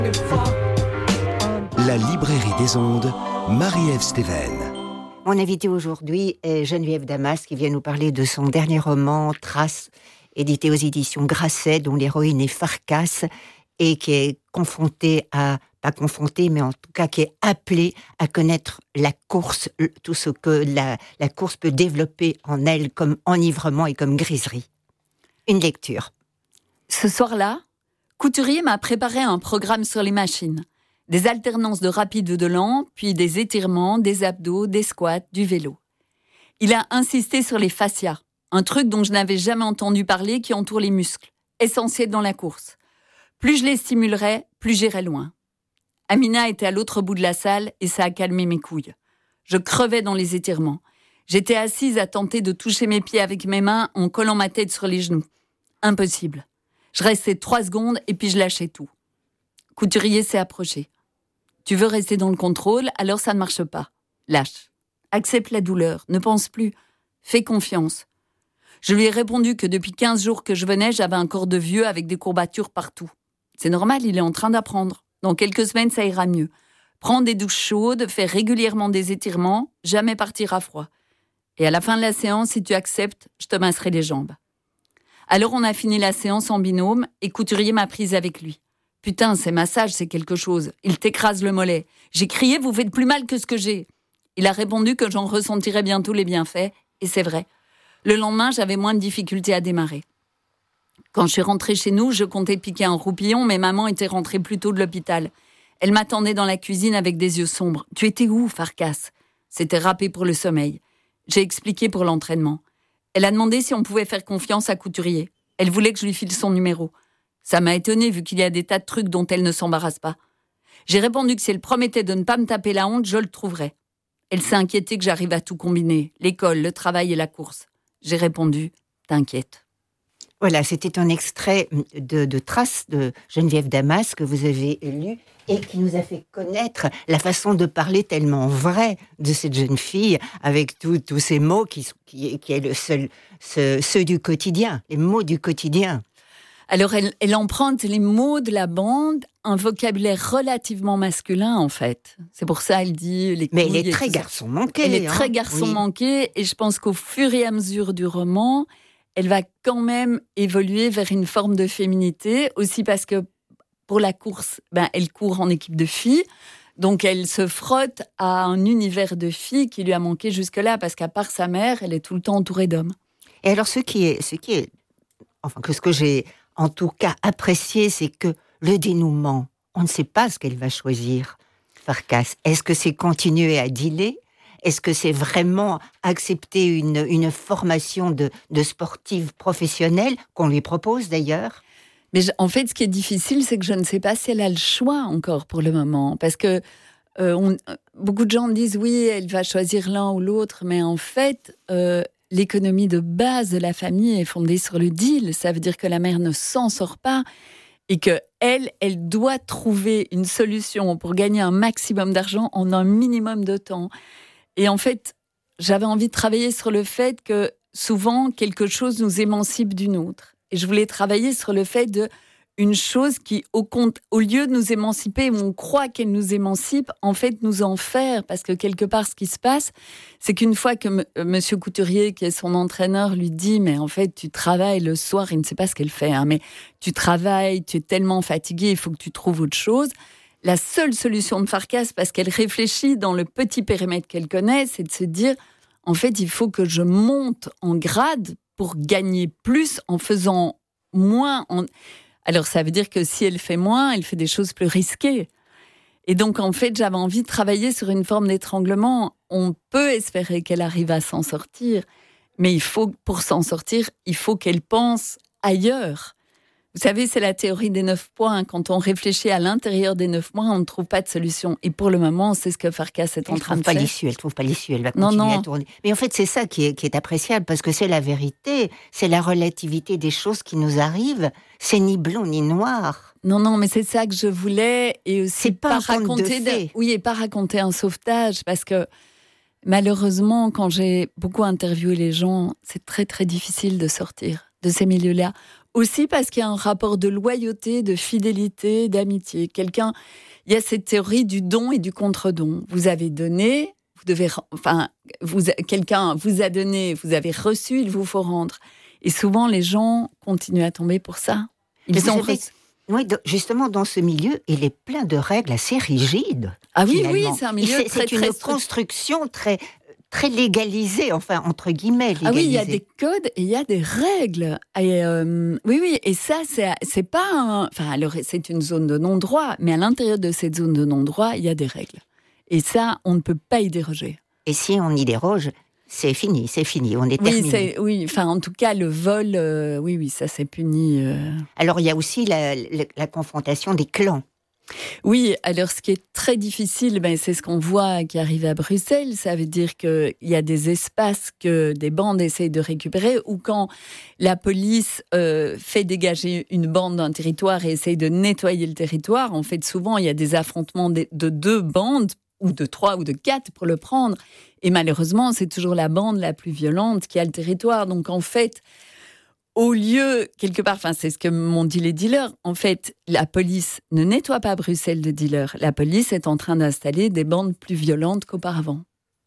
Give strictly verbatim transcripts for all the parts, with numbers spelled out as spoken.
La librairie des ondes, Marie-Ève Stéven. Mon invité aujourd'hui est Geneviève Damas qui vient nous parler de son dernier roman, Traces, édité aux éditions Grasset, dont l'héroïne est Farkas et qui est confrontée à, pas confrontée, mais en tout cas qui est appelée à connaître la course, tout ce que la, la course peut développer en elle comme enivrement et comme griserie. Une lecture. Ce soir-là, Couturier m'a préparé un programme sur les machines. Des alternances de rapide ou de lent, puis des étirements, des abdos, des squats, du vélo. Il a insisté sur les fascias, un truc dont je n'avais jamais entendu parler qui entoure les muscles, essentiel dans la course. Plus je les stimulerais, plus j'irais loin. Amina était à l'autre bout de la salle et ça a calmé mes couilles. Je crevais dans les étirements. J'étais assise à tenter de toucher mes pieds avec mes mains en collant ma tête sur les genoux. Impossible. Je restais trois secondes et puis je lâchais tout. Couturier s'est approché. Tu veux rester dans le contrôle, alors ça ne marche pas. Lâche. Accepte la douleur. Ne pense plus. Fais confiance. Je lui ai répondu que depuis quinze jours que je venais, j'avais un corps de vieux avec des courbatures partout. C'est normal, il est en train d'apprendre. Dans quelques semaines, ça ira mieux. Prends des douches chaudes, fais régulièrement des étirements, jamais partir à froid. Et à la fin de la séance, si tu acceptes, je te masserai les jambes. Alors on a fini la séance en binôme et Couturier m'a prise avec lui. Putain, ces massages, c'est quelque chose. Il t'écrase le mollet. J'ai crié, vous faites plus mal que ce que j'ai. Il a répondu que j'en ressentirais bientôt les bienfaits, et c'est vrai. Le lendemain, j'avais moins de difficultés à démarrer. Quand je suis rentrée chez nous, je comptais piquer un roupillon, mais maman était rentrée plus tôt de l'hôpital. Elle m'attendait dans la cuisine avec des yeux sombres. « Tu étais où, Farkas ?» C'était râpé pour le sommeil. J'ai expliqué pour l'entraînement. Elle a demandé si on pouvait faire confiance à Couturier. Elle voulait que je lui file son numéro. Ça m'a étonnée vu qu'il y a des tas de trucs dont elle ne s'embarrasse pas. J'ai répondu que si elle promettait de ne pas me taper la honte, je le trouverais. Elle s'est inquiétée que j'arrive à tout combiner, l'école, le travail et la course. J'ai répondu, t'inquiète. Voilà, c'était un extrait de, de Traces de Geneviève Damas que vous avez lu et qui nous a fait connaître la façon de parler tellement vraie de cette jeune fille avec tous ces mots qui, qui, qui est le seul, ce, ceux du quotidien, les mots du quotidien. Alors, elle, elle emprunte les mots de la bande, un vocabulaire relativement masculin, en fait. C'est pour ça elle dit... Les Mais elle est très garçon manqué. Elle est hein. très garçon oui. manqué, et je pense qu'au fur et à mesure du roman, elle va quand même évoluer vers une forme de féminité, aussi parce que pour la course, ben, elle court en équipe de filles, donc elle se frotte à un univers de filles qui lui a manqué jusque-là, parce qu'à part sa mère, elle est tout le temps entourée d'hommes. Et alors, ce qui est... Ce qui est enfin, que ce que j'ai... En tout cas, apprécié, c'est que le dénouement, on ne sait pas ce qu'elle va choisir, Farkas. Est-ce que c'est continuer à dealer ? Est-ce que c'est vraiment accepter une, une formation de, de sportive professionnelle, qu'on lui propose d'ailleurs ? Mais je, en fait, ce qui est difficile, c'est que je ne sais pas si elle a le choix encore pour le moment. Parce que euh, on, beaucoup de gens disent, oui, elle va choisir l'un ou l'autre, mais en fait... Euh, l'économie de base de la famille est fondée sur le deal. Ça veut dire que la mère ne s'en sort pas et qu'elle, elle doit trouver une solution pour gagner un maximum d'argent en un minimum de temps. Et en fait, j'avais envie de travailler sur le fait que souvent, quelque chose nous émancipe d'une autre. Et je voulais travailler sur le fait de une chose qui, au, compte, au lieu de nous émanciper, où on croit qu'elle nous émancipe, en fait, nous enferme. Parce que quelque part, ce qui se passe, c'est qu'une fois que M. Monsieur Couturier, qui est son entraîneur, lui dit « Mais en fait, tu travailles le soir, il ne sait pas ce qu'elle fait, hein, mais tu travailles, tu es tellement fatigué, il faut que tu trouves autre chose. » La seule solution de Farkas, parce qu'elle réfléchit dans le petit périmètre qu'elle connaît, c'est de se dire « En fait, il faut que je monte en grade pour gagner plus en faisant moins... En... » Alors, ça veut dire que si elle fait moins, elle fait des choses plus risquées. Et donc, en fait, j'avais envie de travailler sur une forme d'étranglement. On peut espérer qu'elle arrive à s'en sortir, mais il faut, pour s'en sortir, il faut qu'elle pense ailleurs. Vous savez, c'est la théorie des neuf points. Quand on réfléchit à l'intérieur des neuf points, on ne trouve pas de solution. Et pour le moment, c'est ce que Farkas est en train de faire. Elle ne trouve pas l'issue, elle va continuer non, non. à tourner. Mais en fait, c'est ça qui est, qui est appréciable, parce que c'est la vérité, c'est la relativité des choses qui nous arrivent. C'est ni blanc ni noir. Non, non, mais c'est ça que je voulais. Et aussi c'est pas, pas un raconter de de... Oui, et pas raconter un sauvetage, parce que malheureusement, quand j'ai beaucoup interviewé les gens, c'est très, très difficile de sortir de ces milieux-là, Aussi parce qu'il y a un rapport de loyauté, de fidélité, d'amitié. Quelqu'un, il y a cette théorie du don et du contre-don. Vous avez donné, vous devez, enfin, vous, quelqu'un vous a donné, vous avez reçu, il vous faut rendre. Et souvent, les gens continuent à tomber pour ça. Ils ont savez, oui, justement, dans ce milieu, il est plein de règles assez rigides. Ah oui, finalement. oui, c'est un milieu c'est, très, c'est une très construction très, très légalisée, enfin, entre guillemets, légalisée. Ah oui, il y a des codes et il y a des règles. Et euh, oui, oui, et ça, c'est, c'est pas un... Enfin, alors, c'est une zone de non-droit, mais à l'intérieur de cette zone de non-droit, il y a des règles. Et ça, on ne peut pas y déroger. Et si on y déroge, c'est fini, c'est fini, on est oui, terminé. C'est, oui, enfin, en tout cas, le vol, euh, oui, oui, ça, c'est puni. Euh... Alors, il y a aussi la, la, la confrontation des clans. Oui, alors ce qui est très difficile, ben, c'est ce qu'on voit qui arrive à Bruxelles. Ça veut dire qu'il y a des espaces que des bandes essayent de récupérer, ou quand la police euh, fait dégager une bande d'un territoire et essaye de nettoyer le territoire, en fait, souvent, il y a des affrontements de, de deux bandes, ou de trois ou de quatre pour le prendre. Et malheureusement, c'est toujours la bande la plus violente qui a le territoire. Donc en fait, au lieu, quelque part, enfin, c'est ce que m'ont dit les dealers, en fait, la police ne nettoie pas Bruxelles de dealers. La police est en train d'installer des bandes plus violentes qu'auparavant.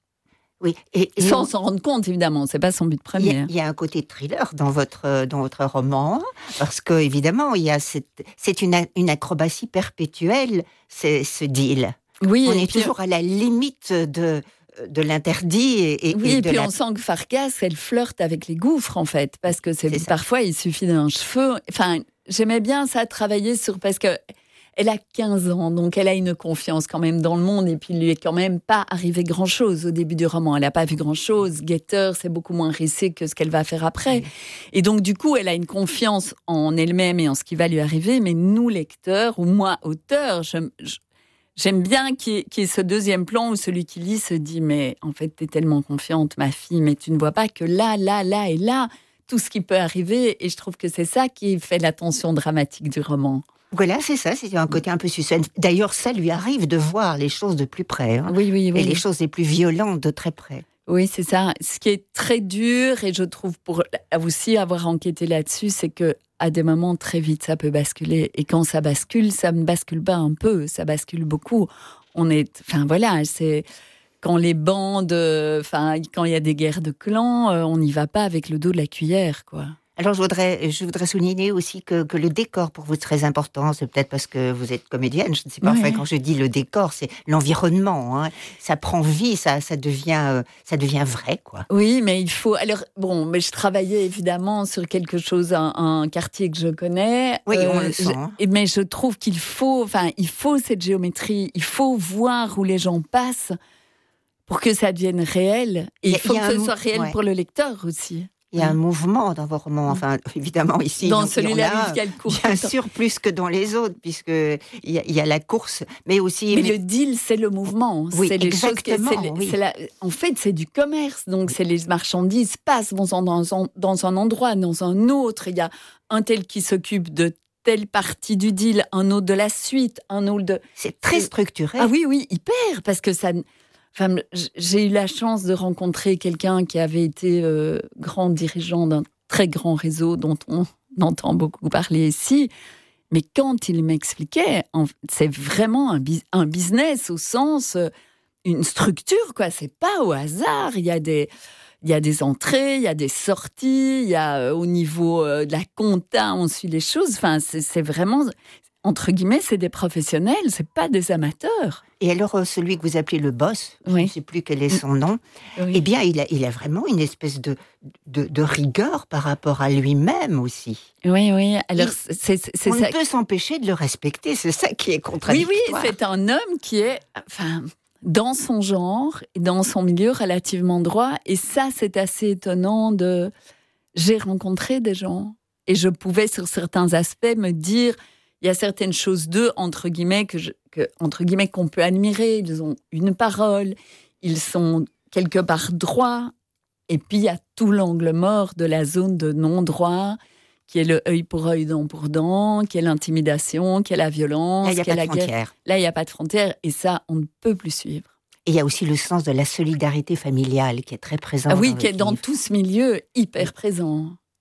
Oui, et, et sans on... s'en rendre compte, évidemment, c'est pas son but premier. Il y, y a un côté thriller dans votre, dans votre roman, parce que évidemment, il y a cette, c'est une, une acrobatie perpétuelle, c'est, ce deal. Oui, on et est puis, toujours à la limite de, de l'interdit. Et, et, oui, et, et de puis la... on sent que Farkas, elle flirte avec les gouffres, en fait, parce que c'est, c'est parfois, il suffit d'un cheveu. Enfin, j'aimais bien ça, travailler sur... Parce que elle a quinze ans, donc elle a une confiance quand même dans le monde, et puis il lui est quand même pas arrivé grand-chose au début du roman. Elle n'a pas vu grand-chose. Getter, c'est beaucoup moins risqué que ce qu'elle va faire après. Oui. Et donc, du coup, elle a une confiance en elle-même et en ce qui va lui arriver, mais nous, lecteurs, ou moi, auteur, je... je J'aime bien qu'il y, ait, qu'il y ait ce deuxième plan où celui qui lit se dit « Mais en fait, t'es tellement confiante, ma fille, mais tu ne vois pas que là, là, là et là, tout ce qui peut arriver. » Et je trouve que c'est ça qui fait la tension dramatique du roman. Voilà, c'est ça, c'est un côté un peu suspense. D'ailleurs, ça lui arrive de voir les choses de plus près. Hein, oui, oui, oui. Et les choses les plus violentes de très près. Oui, c'est ça. Ce qui est très dur, et je trouve pour aussi avoir enquêté là-dessus, c'est que à des moments très vite, ça peut basculer. Et quand ça bascule, ça ne bascule pas un peu, ça bascule beaucoup. On est, enfin voilà, c'est quand les bandes, enfin quand il y a des guerres de clans, on n'y va pas avec le dos de la cuillère, quoi. Alors, je voudrais, je voudrais souligner aussi que, que le décor, pour vous, est très important. C'est peut-être parce que vous êtes comédienne, je ne sais pas. Oui. Enfin, quand je dis le décor, c'est l'environnement. Hein. Ça prend vie, ça, ça, devient, euh, ça devient vrai, quoi. Oui, mais il faut... Alors, bon, mais je travaillais évidemment sur quelque chose, un, un quartier que je connais. Oui, euh, on le sent. Je, mais je trouve qu'il faut, enfin, il faut cette géométrie. Il faut voir où les gens passent pour que ça devienne réel. Et il faut que ce soit réel ouais. pour le lecteur aussi. Il y a un mouvement dans vos romans, enfin, évidemment, ici. Dans celui-là, il y a le cours. Bien sûr, plus que dans les autres, puisqu'il y, a, il y a la course, mais aussi... Mais, mais... le deal, c'est le mouvement. Oui, c'est les exactement. Choses que, c'est oui. c'est la, en fait, c'est du commerce. Donc, c'est les marchandises passent dans un, dans, un, dans un endroit, dans un autre. Il y a un tel qui s'occupe de telle partie du deal, un autre de la suite, un autre de... C'est très structuré. Ah oui, oui, hyper, parce que ça... Enfin, j'ai eu la chance de rencontrer quelqu'un qui avait été euh, grand dirigeant d'un très grand réseau dont on entend beaucoup parler ici. Mais quand il m'expliquait, c'est vraiment un, un business au sens, une structure, quoi. C'est pas au hasard. Il y a des, il y a des entrées, il y a des sorties, il y a au niveau de la compta, on suit les choses. Enfin, c'est, c'est vraiment... Entre guillemets, c'est des professionnels, c'est pas des amateurs. Et alors, celui que vous appelez le boss, oui. je ne sais plus quel est son nom, oui. eh bien, il a, il a vraiment une espèce de, de, de rigueur par rapport à lui-même aussi. Oui, oui. Alors, il, c'est, c'est on ça. ne peut s'empêcher de le respecter, c'est ça qui est contradictoire. Oui, oui, c'est un homme qui est, enfin, dans son genre et dans son milieu relativement droit. Et ça, c'est assez étonnant de... J'ai rencontré des gens et je pouvais, sur certains aspects, me dire... Il y a certaines choses d'eux, entre guillemets, que je, que, entre guillemets, qu'on peut admirer. Ils ont une parole, ils sont quelque part droits. Et puis, il y a tout l'angle mort de la zone de non-droit, qui est le œil pour œil, dent pour dent, qui est l'intimidation, qui est la violence, là, il n'y a qui pas est la de frontières. Guerre. Là, il n'y a pas de frontières. Et ça, on ne peut plus suivre. Et il y a aussi le sens de la solidarité familiale qui est très présent. Ah oui, dans qui est livre. Dans tout ce milieu hyper présent.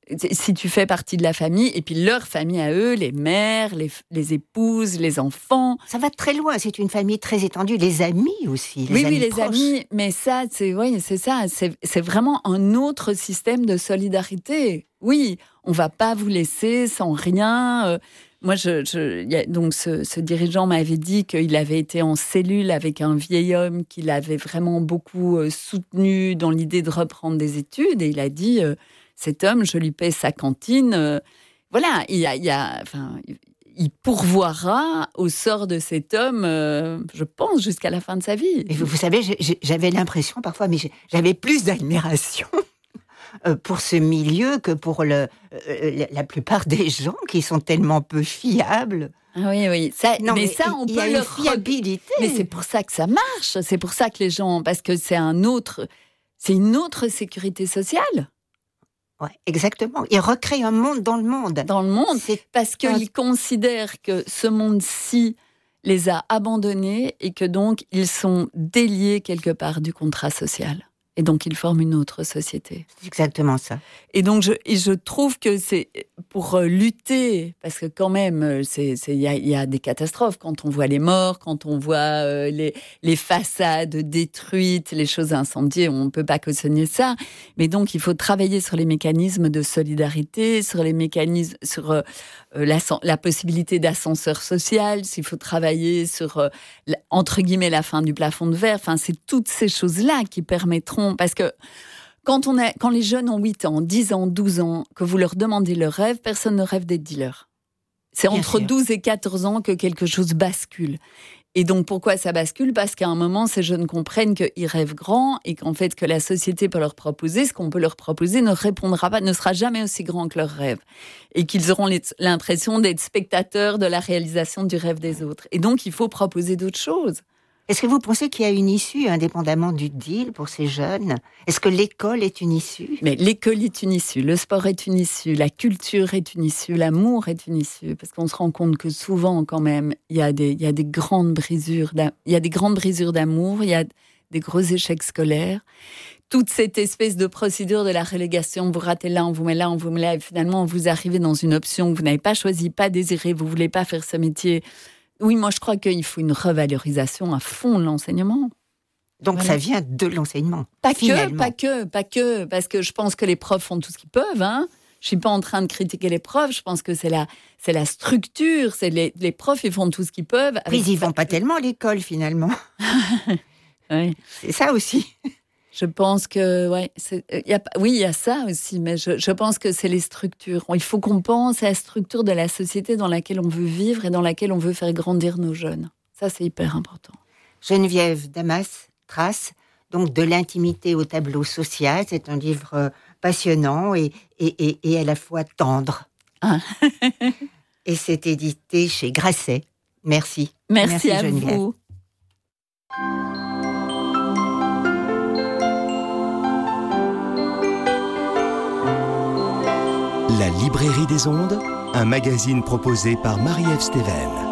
si tu fais partie de la famille, et puis leur famille à eux, les mères, les, les épouses, les enfants. Ça va très loin, c'est une famille très étendue, les amis aussi. Les oui, amis oui, les proches. amis, mais ça, c'est, oui, c'est ça, c'est, c'est vraiment un autre système de solidarité. Oui, on ne va pas vous laisser sans rien. Euh, moi, je, je, y a, donc ce, ce dirigeant m'avait dit qu'il avait été en cellule avec un vieil homme qu'il avait vraiment beaucoup euh, soutenu dans l'idée de reprendre des études, et il a dit... Euh, cet homme, je lui paie sa cantine. Euh, voilà, il, y a, il, y a, enfin, il pourvoira au sort de cet homme, euh, je pense, jusqu'à la fin de sa vie. Et vous, vous savez, j'ai, j'avais l'impression parfois, mais j'avais plus d'admiration pour ce milieu que pour le, euh, la plupart des gens qui sont tellement peu fiables. Ah oui, oui. Ça, non, mais, mais ça, on il peut y a le une fiabilité. Mais c'est pour ça que ça marche. C'est pour ça que les gens, parce que c'est un autre, c'est une autre sécurité sociale. Ouais, exactement. Ils recréent un monde dans le monde. Dans le monde, c'est parce qu'ils considèrent que ce monde-ci les a abandonnés et que donc ils sont déliés quelque part du contrat social. Et donc, ils forment une autre société. C'est exactement ça. Et donc, je, et je trouve que c'est pour lutter, parce que quand même, c'est, c'est, y a, y a des catastrophes quand on voit les morts, quand on voit euh, les, les façades détruites, les choses incendiées, on ne peut pas cautionner ça. Mais donc, il faut travailler sur les mécanismes de solidarité, sur les mécanismes, sur euh, la, la possibilité d'ascenseur social, il faut travailler sur, euh, entre guillemets, la fin du plafond de verre. Enfin, c'est toutes ces choses-là qui permettront. Parce que quand, on est, quand les jeunes ont huit ans, dix ans, douze ans, que vous leur demandez leur rêve, personne ne rêve d'être dealer. C'est Bien entre sûr. douze et quatorze ans que quelque chose bascule. Et donc, pourquoi ça bascule ? Parce qu'à un moment, ces jeunes comprennent qu'ils rêvent grand et qu'en fait, que la société peut leur proposer, ce qu'on peut leur proposer ne répondra pas, ne sera jamais aussi grand que leur rêve. Et qu'ils auront l'impression d'être spectateurs de la réalisation du rêve des autres. Et donc, il faut proposer d'autres choses. Est-ce que vous pensez qu'il y a une issue, indépendamment du deal, pour ces jeunes ? Est-ce que l'école est une issue ? Mais l'école est une issue, le sport est une issue, la culture est une issue, l'amour est une issue. Parce qu'on se rend compte que souvent, quand même, il y a des, il y a des grandes brisures, il y a des grandes brisures d'amour, il y a des gros échecs scolaires. Toute cette espèce de procédure de la relégation, vous ratez là, on vous met là, on vous met là, et finalement, vous arrivez dans une option que vous n'avez pas choisie, pas désirée, vous ne voulez pas faire ce métier. Oui, moi je crois qu'il faut une revalorisation à fond de l'enseignement. Donc voilà. Ça vient de l'enseignement. Pas que, pas que, pas que, parce que je pense que les profs font tout ce qu'ils peuvent. Hein. Je suis pas en train de critiquer les profs. Je pense que c'est la, c'est la structure. C'est les, les profs, ils font tout ce qu'ils peuvent. Puis ils vont pas tellement à l'école finalement. Oui. C'est ça aussi. Je pense que, ouais, c'est, y a, oui, il y a ça aussi, mais je, je pense que c'est les structures. Il faut qu'on pense à la structure de la société dans laquelle on veut vivre et dans laquelle on veut faire grandir nos jeunes. Ça, c'est hyper important. Geneviève Damas, Traces, donc de l'intimité au tableau social. C'est un livre passionnant et, et, et, et à la fois tendre. Ah. Et c'est édité chez Grasset. Merci. Merci, Merci à Geneviève. vous. La Librairie des Ondes, un magazine proposé par Marie-Ève Stéven.